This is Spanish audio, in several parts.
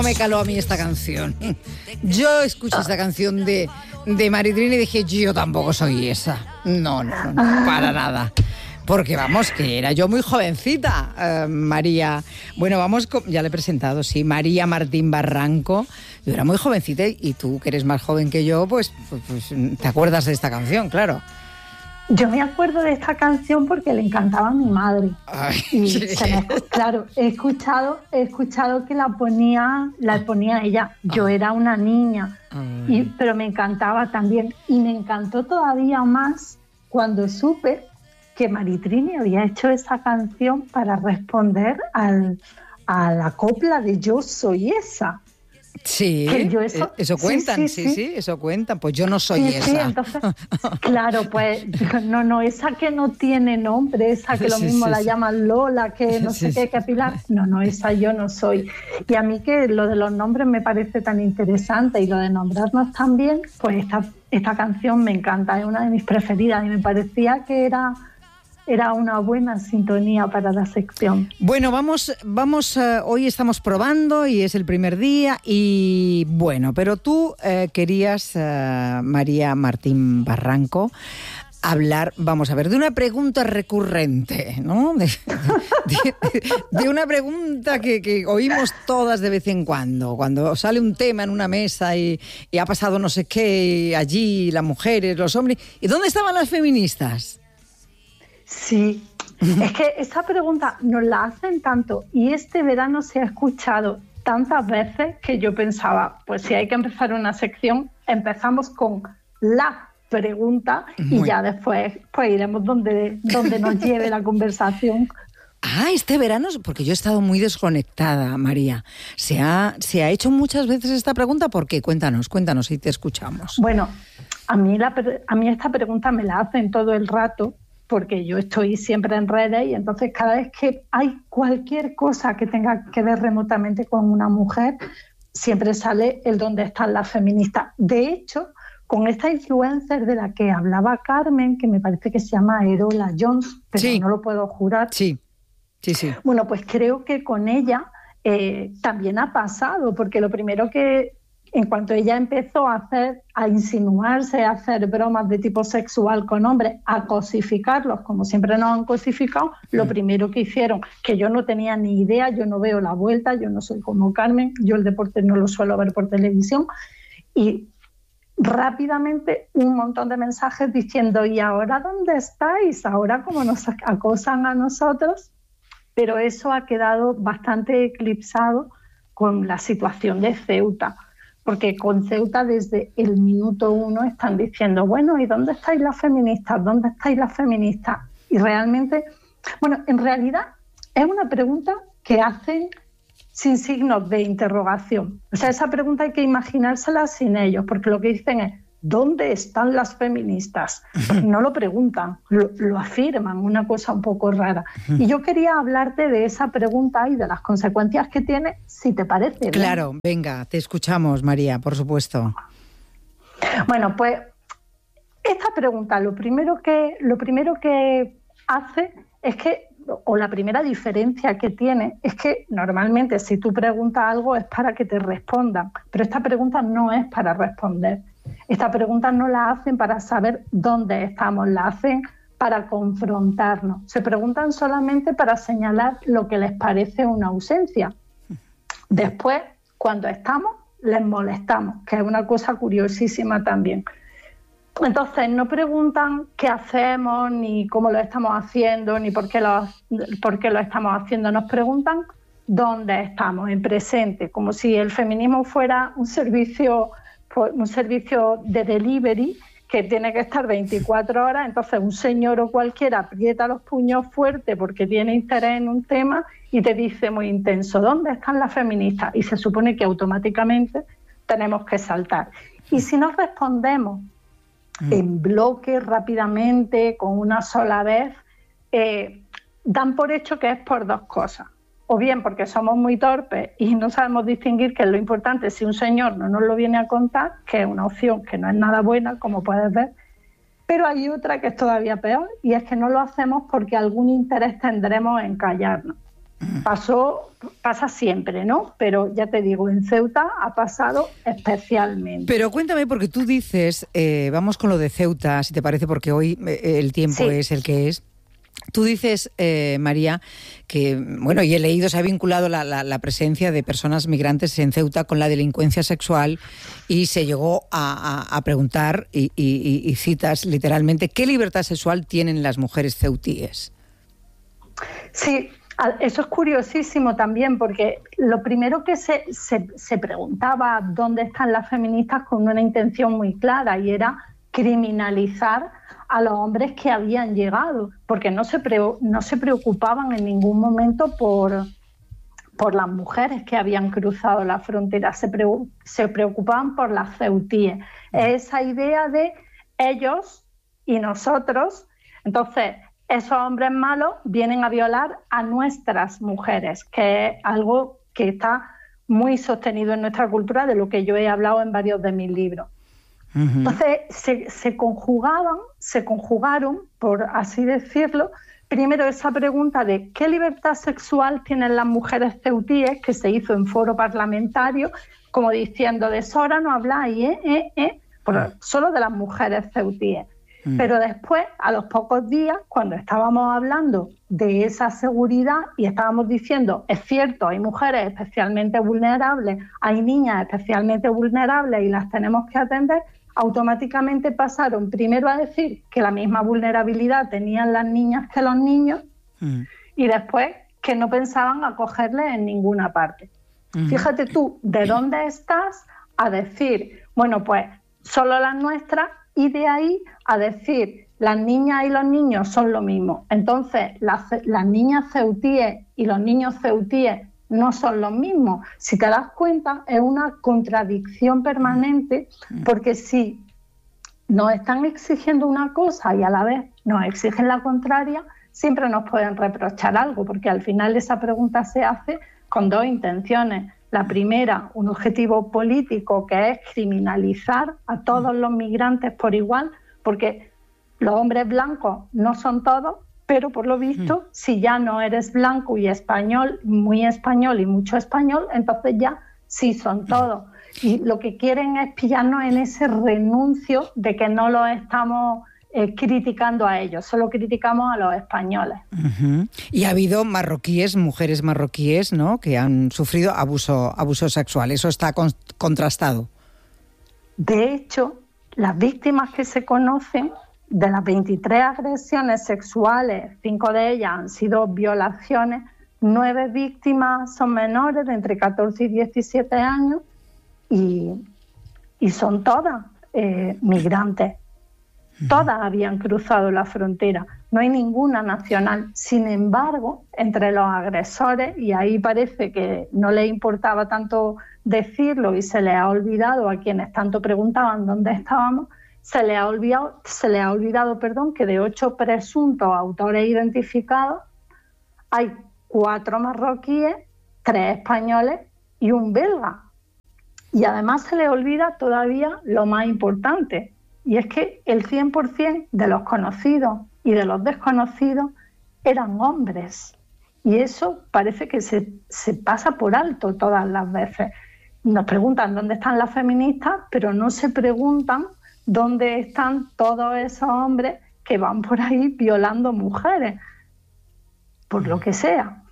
Me caló a mí esta canción. Yo escuché esta canción de Maritrini y dije, yo tampoco soy esa. No, para nada. Porque vamos, que era yo muy jovencita, María. Bueno, ya le he presentado, sí, María Martín Barranco. Yo era muy jovencita y tú, que eres más joven que yo, pues te acuerdas de esta canción, claro. Yo me acuerdo de esta canción porque le encantaba a mi madre. Ay, y sí. claro, he escuchado que la ponía ella. Yo era una niña, pero me encantaba también. Y me encantó todavía más cuando supe que Maritrini había hecho esa canción para responder a la copla de Yo soy esa. Sí, eso cuentan, sí, eso cuentan. Pues yo no soy esa. Sí, entonces, claro, pues no, esa que no tiene nombre, esa que lo mismo la llaman Lola, que no sé qué, que Pilar. No, esa yo no soy. Y a mí que lo de los nombres me parece tan interesante y lo de nombrarnos también, pues esta canción me encanta, es una de mis preferidas y me parecía que era una buena sintonía para la sección. Bueno, vamos, hoy estamos probando y es el primer día y bueno, pero tú querías, María Martín Barranco, hablar, vamos a ver, de una pregunta recurrente, ¿no? De una pregunta que oímos todas de vez en cuando sale un tema en una mesa y ha pasado no sé qué, allí las mujeres, los hombres, ¿y dónde estaban las feministas? Sí, es que esa pregunta nos la hacen tanto y este verano se ha escuchado tantas veces que yo pensaba, pues si hay que empezar una sección, empezamos con la pregunta y ya después pues iremos donde nos lleve la conversación. Este verano, porque yo he estado muy desconectada, María. ¿Se ha hecho muchas veces esta pregunta? ¿Por qué? Cuéntanos y te escuchamos. Bueno, a mí esta pregunta me la hacen todo el rato, porque yo estoy siempre en redes y entonces cada vez que hay cualquier cosa que tenga que ver remotamente con una mujer, siempre sale el dónde están las feministas. De hecho, con esta influencer de la que hablaba Carmen, que me parece que se llama Erola Jones, pero no lo puedo jurar. Sí. Bueno, pues creo que con ella también ha pasado, porque lo primero que en cuanto ella empezó a insinuarse, a hacer bromas de tipo sexual con hombres, a cosificarlos, como siempre nos han cosificado, lo primero que hicieron, que yo no tenía ni idea, yo no veo la vuelta, yo no soy como Carmen, yo el deporte no lo suelo ver por televisión, y rápidamente un montón de mensajes diciendo, ¿y ahora dónde estáis? Ahora como nos acosan a nosotros, pero eso ha quedado bastante eclipsado con la situación de Ceuta. Porque con Ceuta desde el minuto 1 están diciendo, bueno, ¿y dónde estáis las feministas? ¿Dónde estáis las feministas? Y realmente, bueno, en realidad es una pregunta que hacen sin signos de interrogación. O sea, esa pregunta hay que imaginársela sin ellos, porque lo que dicen es, ¿dónde están las feministas? No lo preguntan, lo afirman, una cosa un poco rara. Y yo quería hablarte de esa pregunta y de las consecuencias que tiene, si te parece bien. Claro, venga, te escuchamos, María, por supuesto. Bueno, pues esta pregunta lo primero que hace es que, o la primera diferencia que tiene, es que normalmente si tú preguntas algo es para que te respondan, pero esta pregunta no es para responder. Esta pregunta no la hacen para saber dónde estamos, la hacen para confrontarnos. Se preguntan solamente para señalar lo que les parece una ausencia. Después, cuando estamos, les molestamos, que es una cosa curiosísima también. Entonces, no preguntan qué hacemos, ni cómo lo estamos haciendo, ni por qué lo estamos haciendo. Nos preguntan dónde estamos, en presente, como si el feminismo fuera un servicio de delivery que tiene que estar 24 horas, entonces un señor o cualquiera aprieta los puños fuerte porque tiene interés en un tema y te dice muy intenso, ¿dónde están las feministas? Y se supone que automáticamente tenemos que saltar. Y si no respondemos en bloque, rápidamente, con una sola vez, dan por hecho que es por dos cosas. O bien porque somos muy torpes y no sabemos distinguir qué es lo importante si un señor no nos lo viene a contar, que es una opción que no es nada buena, como puedes ver, pero hay otra que es todavía peor y es que no lo hacemos porque algún interés tendremos en callarnos. Pasa siempre, ¿no? Pero ya te digo, en Ceuta ha pasado especialmente. Pero cuéntame, porque tú dices, vamos con lo de Ceuta, si te parece, porque hoy el tiempo es el que es. Tú dices, María, que, bueno, y he leído, se ha vinculado la presencia de personas migrantes en Ceuta con la delincuencia sexual y se llegó a preguntar, y citas literalmente, ¿qué libertad sexual tienen las mujeres ceutíes? Sí, eso es curiosísimo también, porque lo primero que se preguntaba dónde están las feministas con una intención muy clara, y era criminalizar a los hombres que habían llegado, porque no se preocupaban en ningún momento por las mujeres que habían cruzado la frontera, se preocupaban por las ceutíes. Esa idea de ellos y nosotros. Entonces, esos hombres malos vienen a violar a nuestras mujeres, que es algo que está muy sostenido en nuestra cultura, de lo que yo he hablado en varios de mis libros. Entonces se conjugaron, por así decirlo, primero esa pregunta de ¿qué libertad sexual tienen las mujeres ceutíes?, que se hizo en foro parlamentario, como diciendo, de eso ahora no habláis, solo de las mujeres ceutíes. Pero después, a los pocos días, cuando estábamos hablando de esa seguridad y estábamos diciendo, es cierto, hay mujeres especialmente vulnerables, hay niñas especialmente vulnerables y las tenemos que atender, automáticamente pasaron primero a decir que la misma vulnerabilidad tenían las niñas que los niños, y después que no pensaban acogerles en ninguna parte. Fíjate tú, ¿de dónde estás? A decir, bueno, pues solo las nuestras, y de ahí a decir las niñas y los niños son lo mismo. Entonces, las niñas ceutíes y los niños ceutíes no son los mismos. Si te das cuenta, es una contradicción permanente, porque si nos están exigiendo una cosa y a la vez nos exigen la contraria, siempre nos pueden reprochar algo, porque al final esa pregunta se hace con dos intenciones. La primera, un objetivo político, que es criminalizar a todos los migrantes por igual, porque los hombres blancos no son todos, pero por lo visto, si ya no eres blanco y español, muy español y mucho español, entonces ya sí son todos. Y lo que quieren es pillarnos en ese renuncio de que no los estamos criticando a ellos, solo criticamos a los españoles. Y ha habido mujeres marroquíes, ¿no?, que han sufrido abuso sexual. Eso está contrastado. De hecho, las víctimas que se conocen, de las 23 agresiones sexuales, 5 de ellas han sido violaciones, 9 víctimas son menores de entre 14 y 17 años y son todas migrantes. Todas habían cruzado la frontera, no hay ninguna nacional. Sin embargo, entre los agresores, y ahí parece que no les importaba tanto decirlo y se les ha olvidado a quienes tanto preguntaban dónde estábamos, se les ha olvidado, que de 8 presuntos autores identificados hay 4 marroquíes, 3 españoles y un belga. Y además se les olvida todavía lo más importante, y es que el 100% de los conocidos y de los desconocidos eran hombres. Y eso parece que se pasa por alto todas las veces. Nos preguntan dónde están las feministas, pero no se preguntan dónde están todos esos hombres que van por ahí violando mujeres, por lo que sea.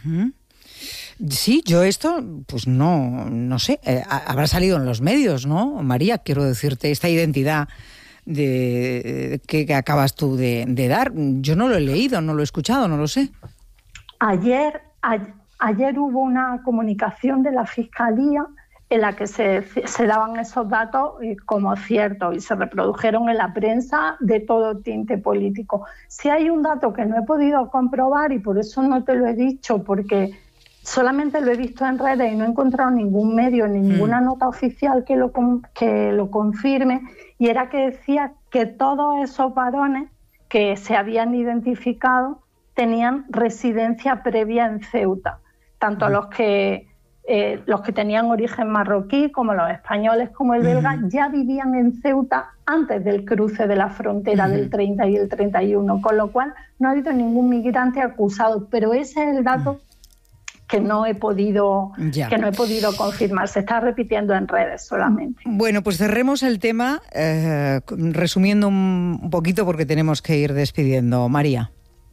Sí, yo esto, pues no sé, habrá salido en los medios, ¿no? María, quiero decirte, esta identidad que acabas tú de dar, yo no lo he leído, no lo he escuchado, no lo sé. Ayer hubo una comunicación de la Fiscalía en la que se daban esos datos como ciertos y se reprodujeron en la prensa de todo tinte político. Si hay un dato que no he podido comprobar, y por eso no te lo he dicho, porque solamente lo he visto en redes y no he encontrado ningún medio ni ninguna nota oficial que lo confirme, y era que decía que todos esos varones que se habían identificado tenían residencia previa en Ceuta, tanto los que tenían origen marroquí, como los españoles, como el belga, ya vivían en Ceuta antes del cruce de la frontera del 30 y el 31, con lo cual no ha habido ningún migrante acusado, pero ese es el dato que no he podido confirmar. Se está repitiendo en redes solamente. Bueno, pues cerremos el tema resumiendo un poquito porque tenemos que ir despidiendo. María.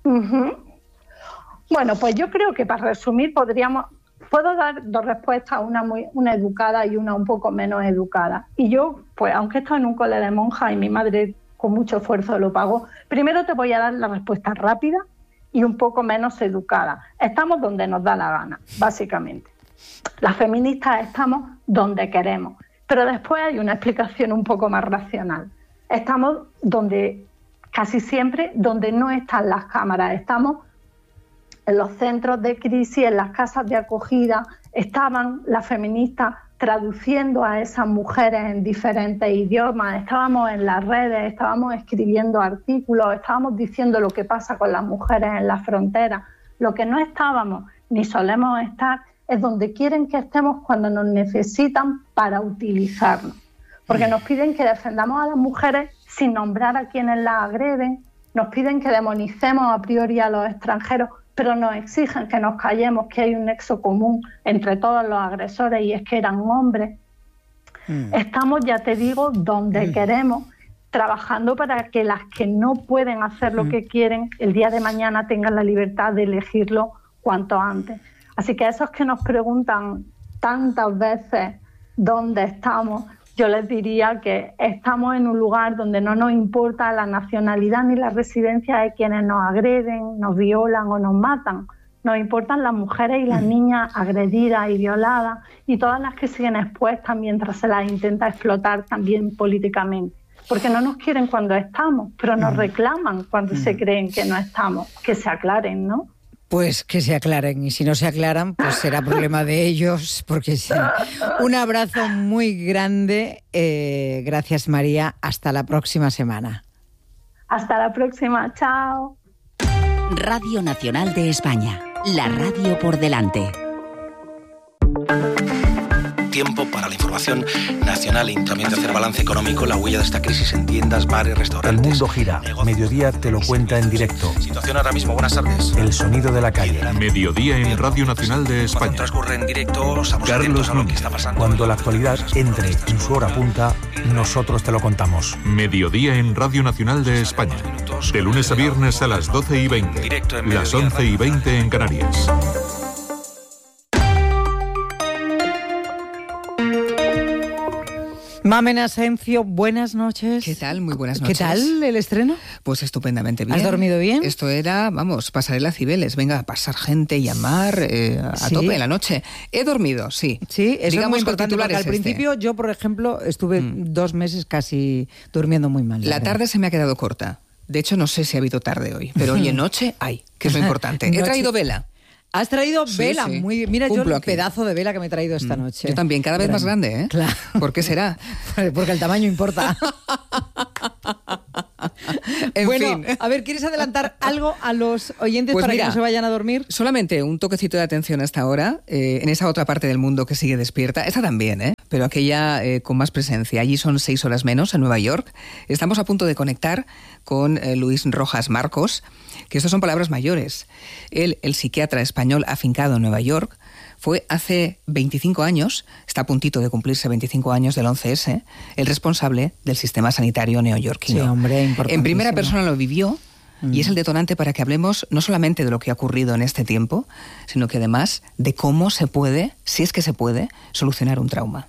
Bueno, pues yo creo que para resumir puedo dar dos respuestas, una educada y una un poco menos educada. Y yo, pues aunque estoy en un cole de monjas y mi madre con mucho esfuerzo lo pagó, primero te voy a dar la respuesta rápida y un poco menos educada. Estamos donde nos da la gana, básicamente. Las feministas estamos donde queremos, pero después hay una explicación un poco más racional. Estamos casi siempre donde no están las cámaras, estamos en los centros de crisis, en las casas de acogida. Estaban las feministas traduciendo a esas mujeres en diferentes idiomas, estábamos en las redes, estábamos escribiendo artículos, estábamos diciendo lo que pasa con las mujeres en la frontera. Lo que no estábamos ni solemos estar es donde quieren que estemos cuando nos necesitan para utilizarnos. Porque nos piden que defendamos a las mujeres sin nombrar a quienes las agreden, nos piden que demonicemos a priori a los extranjeros, pero nos exigen que nos callemos, que hay un nexo común entre todos los agresores y es que eran hombres. Estamos, ya te digo, donde queremos, trabajando para que las que no pueden hacer lo que quieren, el día de mañana tengan la libertad de elegirlo cuanto antes. Así que a esos que nos preguntan tantas veces dónde estamos, yo les diría que estamos en un lugar donde no nos importa la nacionalidad ni la residencia de quienes nos agreden, nos violan o nos matan. Nos importan las mujeres y las niñas agredidas y violadas y todas las que siguen expuestas mientras se las intenta explotar también políticamente. Porque no nos quieren cuando estamos, pero nos reclaman cuando se creen que no estamos. Que se aclaren, ¿no? Pues que se aclaren, y si no se aclaran, pues será problema de ellos, porque sí. Un abrazo muy grande, gracias María, hasta la próxima semana. Hasta la próxima, chao. Radio Nacional de España, la radio por delante. Tiempo para la información nacional y también de hacer balance económico, la huella de esta crisis en tiendas, bares, restaurantes. El mundo gira. Mediodía te lo cuenta en directo. Situación ahora mismo, buenas tardes. El sonido de la calle. Mediodía en Radio Nacional de España. Cuando transcurre en directo, estamos atentos a lo que está pasando. Cuando la actualidad entre en su hora punta, nosotros te lo contamos. Mediodía en Radio Nacional de España. De lunes a viernes a las 12:20. Las 11:20 en Canarias. Mamen Asencio, buenas noches. ¿Qué tal? Muy buenas noches. ¿Qué tal el estreno? Pues estupendamente bien. ¿Has dormido bien? Esto era, pasarela Cibeles. Venga, a pasar gente y amar a tope en la noche. He dormido, sí. Sí, eso es muy importante porque al es principio yo, por ejemplo, estuve 2 meses casi durmiendo muy mal. La tarde se me ha quedado corta. De hecho, no sé si ha habido tarde hoy, pero hoy en noche hay, que es lo importante. He traído vela. Has traído vela, sí. Muy mira Cumplo yo el aquí. pedazo de vela que me he traído esta noche. Yo también, cada vez más grande, ¿eh? Claro. ¿Por qué será? Porque el tamaño importa. En bueno, fin. a ver, ¿quieres adelantar algo a los oyentes Pues para mira, que no se vayan a dormir? Solamente un toquecito de atención hasta ahora, en esa otra parte del mundo que sigue despierta. Esta también, pero aquella con más presencia. Allí son 6 horas menos, en Nueva York. Estamos a punto de conectar con Luis Rojas Marcos, que estas son palabras mayores. Él, el psiquiatra español afincado en Nueva York, fue hace 25 años, está a puntito de cumplirse 25 años del 11S, el responsable del sistema sanitario neoyorquino. Sí, hombre, importantísimo. En primera persona lo vivió y es el detonante para que hablemos no solamente de lo que ha ocurrido en este tiempo, sino que además de cómo se puede, si es que se puede, solucionar un trauma.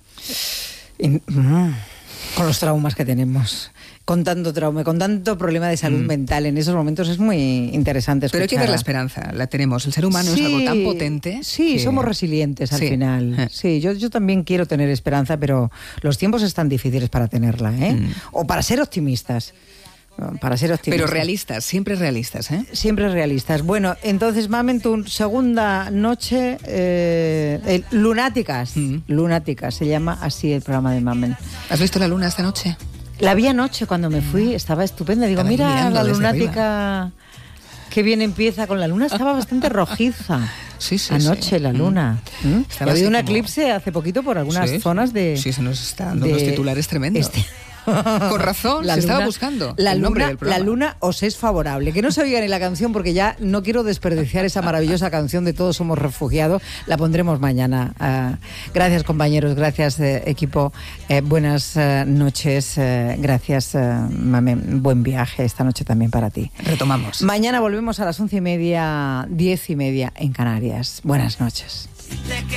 Con los traumas que tenemos. Con tanto trauma, con tanto problema de salud mental en esos momentos es muy interesante escuchar. Pero hay que ver la esperanza, la tenemos. El ser humano es algo tan potente. Sí, que... somos resilientes al final. Sí, yo también quiero tener esperanza, pero los tiempos están difíciles para tenerla, O para ser optimistas. Pero realistas, siempre realistas, Siempre realistas. Bueno, entonces, Mamen, tu segunda noche, Lunáticas. Lunáticas, se llama así el programa de Mamen. ¿Has visto la luna esta noche? La vi anoche cuando me fui, estaba estupenda. Digo, mira, la lunática, qué bien empieza con la luna. Estaba bastante rojiza. Sí, anoche la luna. Ha habido un eclipse hace poquito por algunas zonas de... Sí, se nos están dando unos titulares tremendos. Con razón, se estaba buscando el nombre del programa. La luna os es favorable. Que no se oiga ni la canción porque ya no quiero desperdiciar esa maravillosa canción de Todos somos refugiados. La pondremos mañana. Gracias, compañeros. Gracias, equipo. Buenas noches. Gracias, Mame. Buen viaje esta noche también para ti. Retomamos. Mañana volvemos a las 11:30, 10:30 en Canarias. Buenas noches.